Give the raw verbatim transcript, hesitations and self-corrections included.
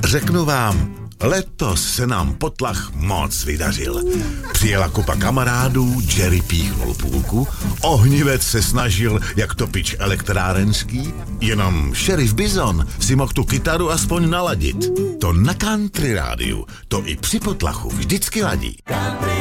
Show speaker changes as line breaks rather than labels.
Řeknu vám, letos se nám potlach moc vydařil. Přijela kupa kamarádů, Jerry píchnul půlku, ohnivec se snažil jak topič elektrárenský, jenom šerif Bizon si mohl tu kytaru aspoň naladit. To na country rádiu, to i při potlachu vždycky ladí.